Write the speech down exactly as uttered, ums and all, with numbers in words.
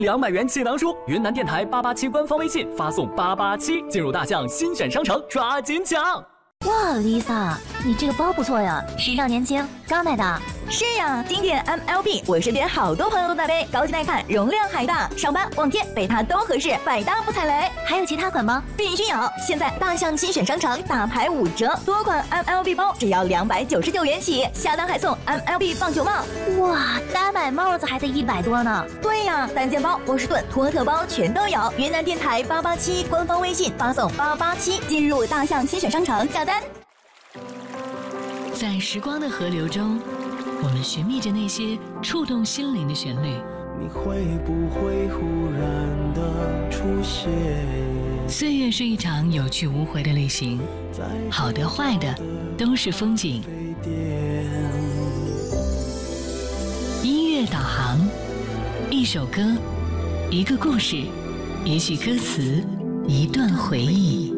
两百元气囊书，云南电台八八七官方微信发送八八七，进入大象新选商城，抓紧抢！ 哇 ，Lisa， 你这个包不错呀，时尚年轻，刚买的。 是呀，经典 M L B， 我身边好多朋友都在背，高级耐看，容量还大，上班逛街背它都合适，百搭不踩雷。 还有其他款吗？ 必须有！现在大象新选商城大牌五折，多款 M L B 包只要两百九十九元起，下单还送 M L B 棒球帽。 哇，单买帽子还得一百多呢。 对呀，单肩包、波士顿、托特包全都有。云南电台八八七官方微信发送八八七，进入大象新选商城下单。 在时光的河流中，我们寻觅着那些触动心灵的旋律。 你会不会忽然的出现？ 岁月是一场有去无回的旅行，好的坏的都是风景。音乐导航，一首歌，一个故事，也许歌词，一段回忆。